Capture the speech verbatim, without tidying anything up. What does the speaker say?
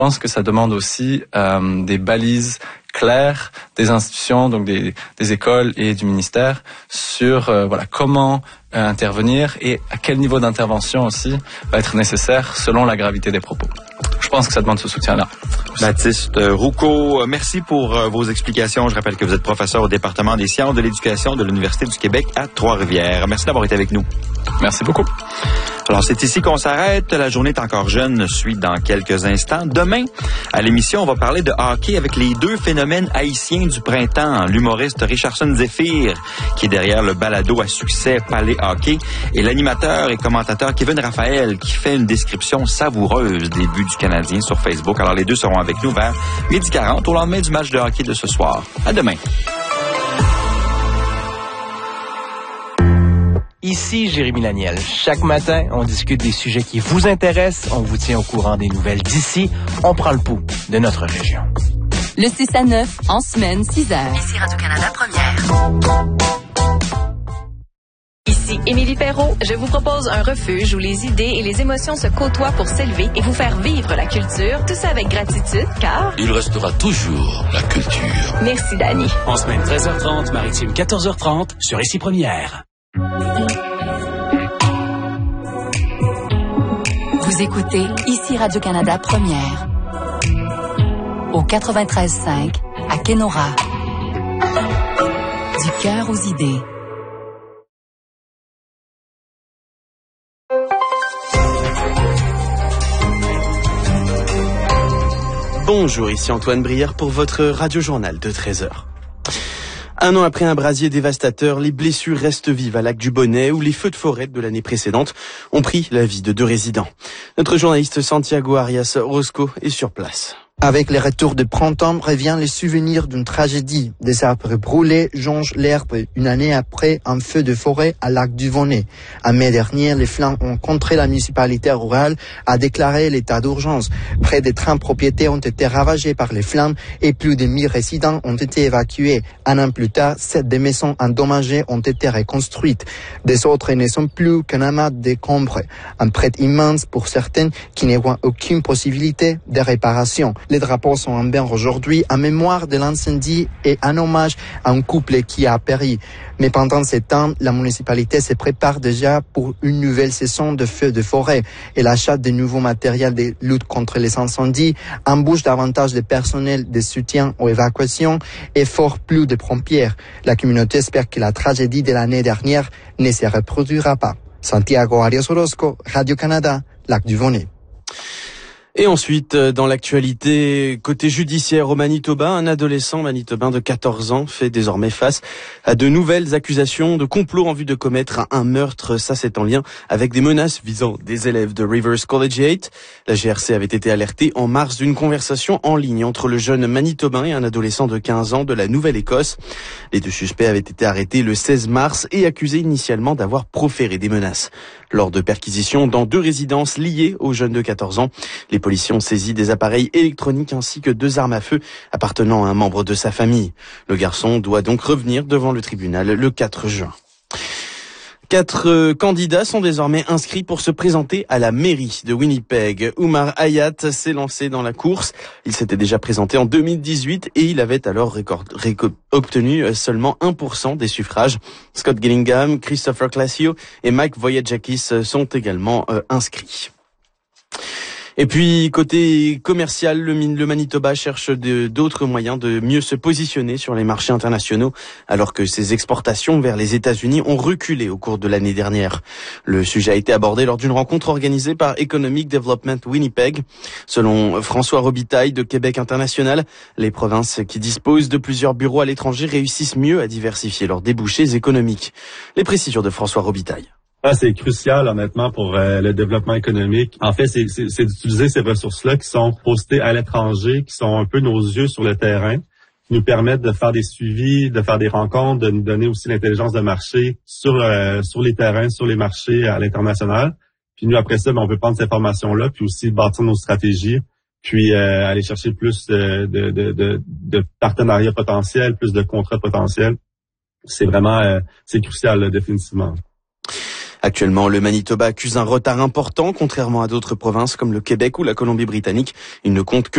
Je pense que ça demande aussi euh, des balises claires des institutions, donc des, des écoles et du ministère sur euh, voilà comment euh, intervenir et à quel niveau d'intervention aussi va être nécessaire selon la gravité des propos. Je pense que ça demande ce soutien-là. Baptiste Roucault, merci pour euh, vos explications. Je rappelle que vous êtes professeur au département des sciences de l'éducation de l'Université du Québec à Trois-Rivières. Merci d'avoir été avec nous. Merci beaucoup. Alors, c'est ici qu'on s'arrête. La journée est encore jeune, suit dans quelques instants. Demain, à l'émission, on va parler de hockey avec les deux phénomènes haïtiens du printemps. L'humoriste Richardson Zephyr, qui est derrière le balado à succès Palais Hockey, et l'animateur et commentateur Kevin Raphaël, qui fait une description savoureuse des buts du Canadien sur Facebook. Alors, les deux seront avec nous vers midi quarante au lendemain du match de hockey de ce soir. À demain. Ici Jérémy Laniel. Chaque matin, on discute des sujets qui vous intéressent, on vous tient au courant des nouvelles d'ici, on prend le pouls de notre région. Le six à neuf, en semaine, six heures. Ici Radio-Canada Première. Ici Émilie Perrault. Je vous propose un refuge où les idées et les émotions se côtoient pour s'élever et vous faire vivre la culture. Tout ça avec gratitude, car... il restera toujours la culture. Merci, Dani. En semaine treize heures trente, Maritime quatorze heures trente, sur Ici Première. Vous écoutez Ici Radio-Canada Première. Au quatre-vingt-treize cinq, à Kenora. Du cœur aux idées. Bonjour, ici Antoine Brière pour votre radio-journal de treize heures. Un an après un brasier dévastateur, les blessures restent vives à Lac-du-Bonnet où les feux de forêt de l'année précédente ont pris la vie de deux résidents. Notre journaliste Santiago Arias Orozco est sur place. Avec les retours de printemps revient le souvenir d'une tragédie. Des arbres brûlés jonchent l'herbe une année après un feu de forêt à Lac-du-Bonnet. En mai dernier, les flammes ont contré la municipalité rurale a déclaré l'état d'urgence. Près de trente propriétés ont été ravagées par les flammes et plus de mille résidents ont été évacués. Un an plus tard, sept des maisons endommagées ont été reconstruites. Des autres ne sont plus qu'un amas de décombres. Un prêt immense pour certaines qui ne voient aucune possibilité de réparation. Les drapeaux sont en berne aujourd'hui en mémoire de l'incendie et en hommage à un couple qui a péri. Mais pendant ce temps, la municipalité se prépare déjà pour une nouvelle saison de feux de forêt et l'achat de nouveaux matériels de lutte contre les incendies embauche davantage de personnel de soutien aux évacuations et fort plus de pompiers. La communauté espère que la tragédie de l'année dernière ne se reproduira pas. Santiago Arias Orozco, Radio-Canada, Lac-du-Bonnet. Et ensuite, dans l'actualité, côté judiciaire au Manitoba, un adolescent manitobain de quatorze ans fait désormais face à de nouvelles accusations de complot en vue de commettre un meurtre. Ça, c'est en lien avec des menaces visant des élèves de Rivers Collegiate. La G R C avait été alertée en mars d'une conversation en ligne entre le jeune manitobain et un adolescent de quinze ans de la Nouvelle-Écosse. Les deux suspects avaient été arrêtés le seize mars et accusés initialement d'avoir proféré des menaces. Lors de perquisitions dans deux résidences liées au jeune de quatorze ans, les policiers ont saisi des appareils électroniques ainsi que deux armes à feu appartenant à un membre de sa famille. Le garçon doit donc revenir devant le tribunal le quatre juin. Quatre euh, candidats sont désormais inscrits pour se présenter à la mairie de Winnipeg. Oumar Hayat s'est lancé dans la course. Il s'était déjà présenté en deux mille dix-huit et il avait alors récord, réco- obtenu seulement un pour cent des suffrages. Scott Gillingham, Christopher Classio et Mike Voyajakis sont également euh, inscrits. Et puis, côté commercial, le, le Manitoba cherche de, d'autres moyens de mieux se positionner sur les marchés internationaux, alors que ses exportations vers les États-Unis ont reculé au cours de l'année dernière. Le sujet a été abordé lors d'une rencontre organisée par Economic Development Winnipeg. Selon François Robitaille de Québec International, les provinces qui disposent de plusieurs bureaux à l'étranger réussissent mieux à diversifier leurs débouchés économiques. Les précisions de François Robitaille. Ah, c'est crucial, honnêtement, pour euh, le développement économique. En fait, c'est, c'est, c'est d'utiliser ces ressources-là qui sont postées à l'étranger, qui sont un peu nos yeux sur le terrain, qui nous permettent de faire des suivis, de faire des rencontres, de nous donner aussi l'intelligence de marché sur euh, sur les terrains, sur les marchés à l'international. Puis nous, après ça, ben, on peut prendre ces informations-là, puis aussi bâtir nos stratégies, puis euh, aller chercher plus de, de, de, de, de partenariats potentiels, plus de contrats potentiels. C'est vraiment, euh, c'est crucial, là, définitivement. Actuellement, le Manitoba accuse un retard important, contrairement à d'autres provinces comme le Québec ou la Colombie-Britannique. Il ne compte que